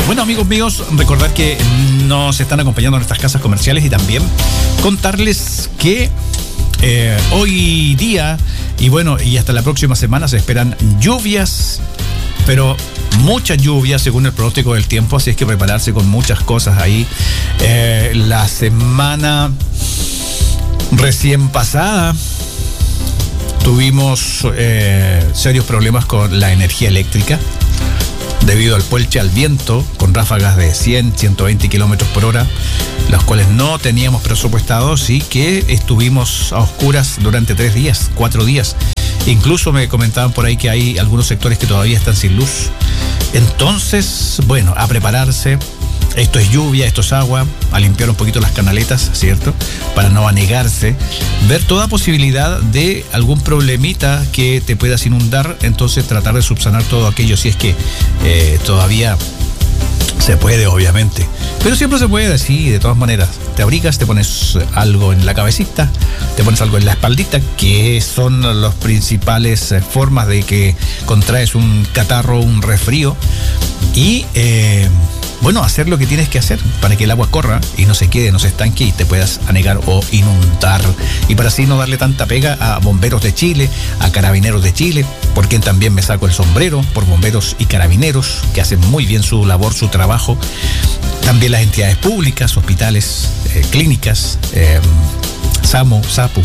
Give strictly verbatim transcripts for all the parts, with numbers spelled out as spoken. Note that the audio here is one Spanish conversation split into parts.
Bueno, amigos míos, recordar que nos están acompañando en nuestras casas comerciales y también contarles que eh, hoy día y bueno, y hasta la próxima semana se esperan lluvias, pero mucha lluvia según el pronóstico del tiempo, así es que prepararse con muchas cosas ahí. Eh, la semana recién pasada tuvimos eh, serios problemas con la energía eléctrica debido al puelche al viento, con ráfagas de cien, ciento veinte kilómetros por hora, los cuales no teníamos presupuestados y que estuvimos a oscuras durante tres días, cuatro días. Incluso me comentaban por ahí que hay algunos sectores que todavía están sin luz. Entonces, bueno, a prepararse. Esto es lluvia, esto es agua, a limpiar un poquito las canaletas, ¿cierto? Para no anegarse, ver toda posibilidad de algún problemita que te puedas inundar, entonces tratar de subsanar todo aquello si es que eh, todavía se puede, obviamente. Pero siempre se puede, sí, de todas maneras. Te abrigas, te pones algo en la cabecita, te pones algo en la espaldita, que son las principales formas de que contraes un catarro, un resfrío. Y eh, bueno, hacer lo que tienes que hacer para que el agua corra y no se quede, no se estanque y te puedas anegar o inundar. Y para así no darle tanta pega a bomberos de Chile, a carabineros de Chile, por quien también me saco el sombrero, por bomberos y carabineros, que hacen muy bien su labor, su trabajo. También las entidades públicas, hospitales, eh, clínicas, eh, SAMU, SAPU.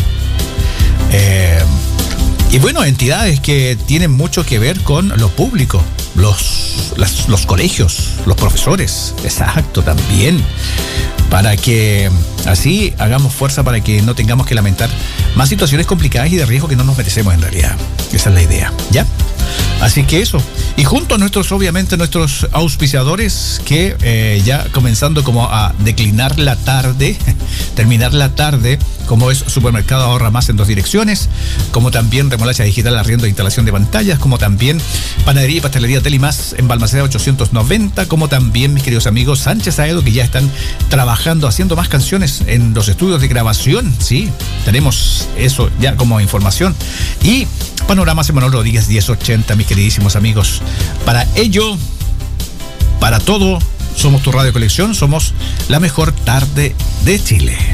Eh, y bueno, entidades que tienen mucho que ver con lo público. Los, las, los colegios, los profesores, exacto, también, para que así hagamos fuerza para que no tengamos que lamentar más situaciones complicadas y de riesgo que no nos merecemos en realidad. Esa es la idea, ¿ya? Así que eso, y junto a nuestros, obviamente, nuestros auspiciadores que eh, ya comenzando como a declinar la tarde, terminar la tarde, como es Supermercado Ahorra Más en dos direcciones, como también Remolacha Digital, arriendo e instalación de pantallas, como también Panadería y Pastelería Telimás en Balmaceda ochocientos noventa, como también mis queridos amigos Sánchez Aedo, que ya están trabajando, haciendo más canciones en los estudios de grabación, sí, tenemos eso ya como información, y Panorama Emanuel Rodríguez diez ochenta, mis queridísimos amigos. Para ello, para todo, somos tu radio colección, somos la mejor tarde de Chile.